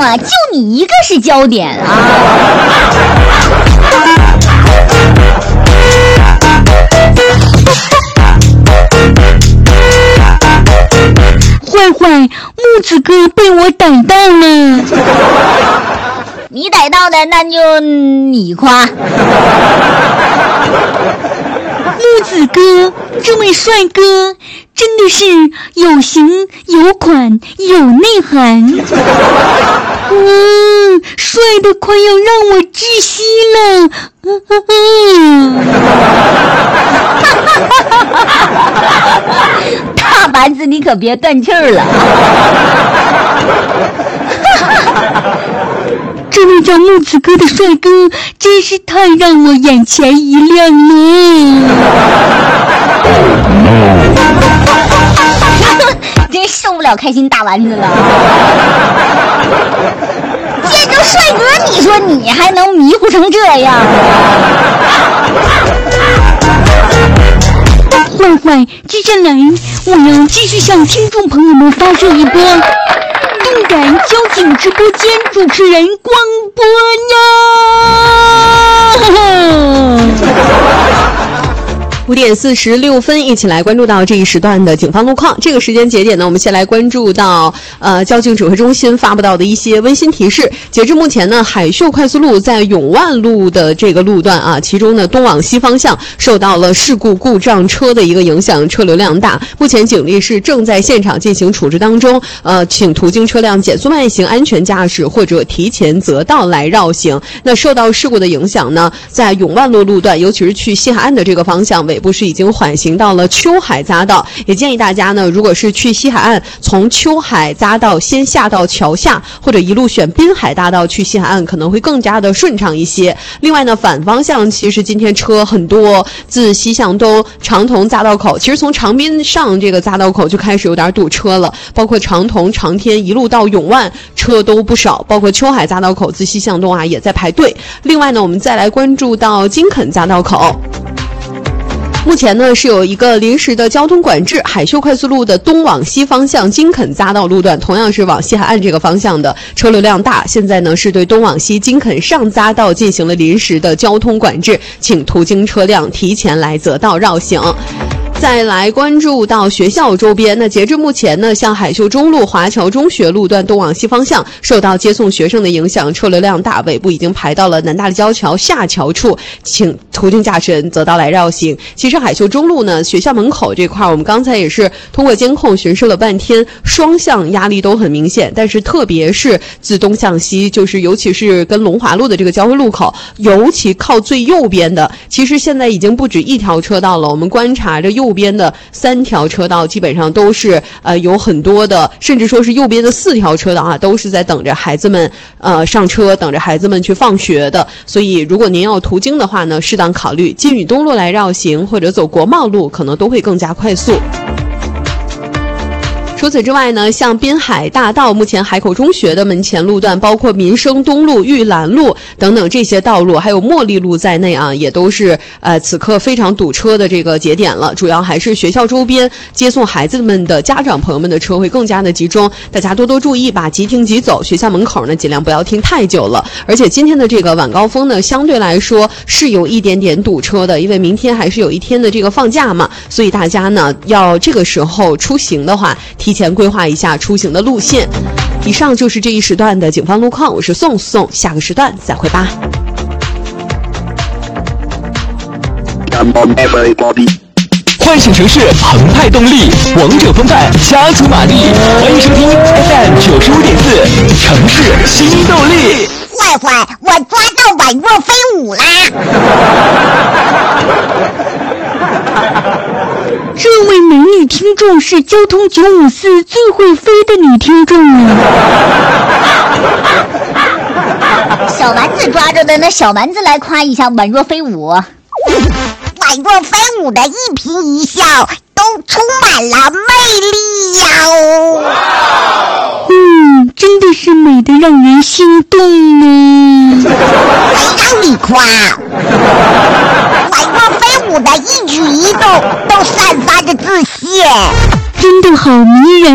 嘛，就你一个是焦点啊。 坏坏，木子哥被我逮到了。 你逮到的那就你夸。 木子哥，这位帅哥真的是有型有款有内涵，帅得快要让我窒息了。 大丸子，你可别断气儿了。 这位叫木子哥的帅哥真是太让我眼前一亮了。 真受不了开心大丸子了。见着帅哥，你说你还能迷糊成这样？ 坏坏，接下来我要继续向听众朋友们发射一波动感交警直播间主持人广播呀 ！5点46分，一起来关注到这一时段的警方路况。这个时间节点呢，我们先来关注到交警指挥中心发布到的一些温馨提示。截至目前呢，海秀快速路在永万路的这个路段啊，其中呢东往西方向受到了事故故障车的一个影响，车流量大。目前警力是正在现场进行处置当中，请途经车辆减速慢行，安全驾驶或者提前择道来绕行。那受到事故的影响呢，在永万路路段，尤其是去西海岸的这个方向，尾部是已经缓行到了秋海匝道，也建议大家呢，如果是去西海岸，从秋海匝道先下到桥下，或者一路选滨海大道去西海岸，可能会更加的顺畅一些。另外呢，反方向其实今天车很多，自西向东长桐匝道口，其实从长滨上这个匝道口就开始有点堵车了，包括长桐、长天一路到永万车都不少，包括秋海匝道口自西向东啊也在排队。另外呢，我们再来关注到金垦匝道口。目前呢是有一个临时的交通管制，海秀快速路的东往西方向金垦匝道路段，同样是往西海岸这个方向的，车流量大。现在呢是对东往西金垦上匝道进行了临时的交通管制，请途经车辆提前来择道绕行。再来关注到学校周边，那截至目前呢，像海秀中路、华侨中学路段东往西方向受到接送学生的影响，车流量大，尾部已经排到了南大立交桥下桥处，请途经驾驶人择道来绕行。其实海秀中路呢，学校门口这块我们刚才也是通过监控巡视了半天，双向压力都很明显，但是特别是自东向西，就是尤其是跟龙华路的这个交汇路口，尤其靠最右边的，其实现在已经不止一条车道了，我们观察着右边的3条车道基本上都是有很多的，甚至说是右边的4条车道啊，都是在等着孩子们上车，等着孩子们去放学的。所以如果您要途经的话呢，适当考虑金宇东路来绕行，或者走国贸路，可能都会更加快速。除此之外呢，像滨海大道目前海口中学的门前路段，包括民生东路、玉兰路等等这些道路，还有茉莉路在内啊，也都是此刻非常堵车的这个节点了。主要还是学校周边接送孩子们的家长朋友们的车会更加的集中，大家多多注意吧，即停即走。学校门口呢，尽量不要停太久了。而且今天的这个晚高峰呢，相对来说是有一点点堵车的，因为明天还是有一天的这个放假嘛，所以大家呢要这个时候出行的话，提前规划一下出行的路线。以上就是这一时段的警方路况，我是宋，下个时段再会吧。 唤醒城市澎湃动力，王者风范加足马力，欢迎收听 FM 95.4城市新动力。 坏坏，我抓到宛若飞舞啦！ 这位美女听众是交通954最会飞的女听众啊！ 小丸子抓着的，那小丸子来夸一下宛若飞舞。宛若飞舞的一颦一笑都充满了魅力呀！ 真的是美得让人心动呢。 谁让你夸？宛若飞舞的一举一动都散发着自信， 真的好迷人